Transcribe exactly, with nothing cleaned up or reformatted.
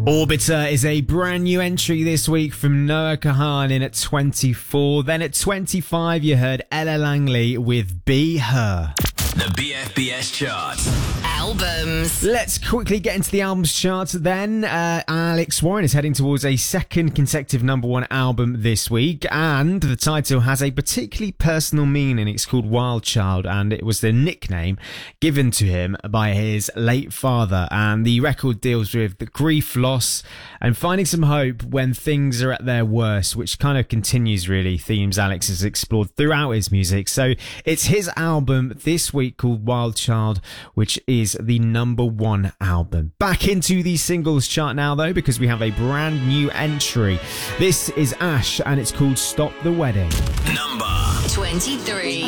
Orbiter is a brand new entry this week from Noah Kahan in at twenty-four. Then at twenty-five, you heard Ella Langley with Be Her. The B F B S chart. Albums. Let's quickly get into the albums chart then. Uh, Alex Warren is heading towards a second consecutive number one album this week, and the title has a particularly personal meaning. It's called Wild Child, and it was the nickname given to him by his late father. And the record deals with the grief, loss, and finding some hope when things are at their worst, which kind of continues really themes Alex has explored throughout his music. So it's his album this week called Wild Child, which is the number one album. Back into the singles chart now though, because we have a brand new entry. This is Ash and it's called Stop the Wedding. Number twenty-three.